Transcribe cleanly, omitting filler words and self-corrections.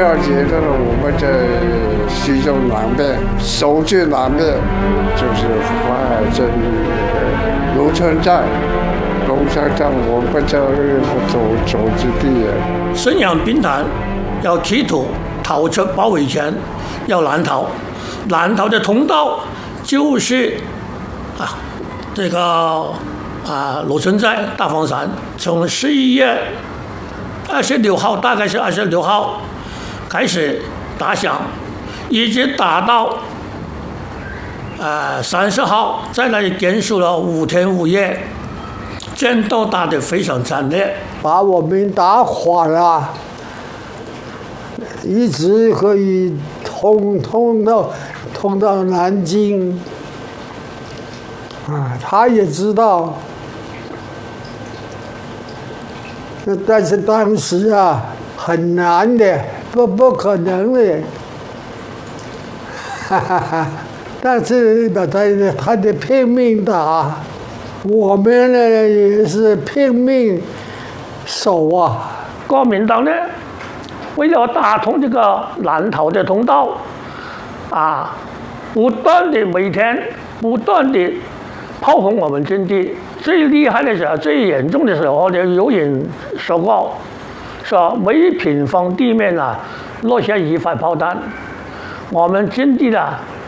2节的我们在徐州南边，守军南边就是这里芦村寨。龙山站我们叫走之地。 沈阳兵团要企图逃出包围圈，要南逃，南逃的通道就是这个芦村寨大房山，从11月26号，大概是26号开始打响，一直打到30号，在那里坚守了5天5夜。战斗打得非常惨烈， 把我们打垮了，一直可以通到南京。他也知道，但是当时很难的，不可能的，但是他得拼命打。我们呢也是拼命守啊！ 国民党呢，为了打通这个南逃的通道，不断的每天不断的炮轰我们阵地。最厉害的时候，最严重的时候呢，有人说过，说每平方地面落下1发炮弹，我们阵地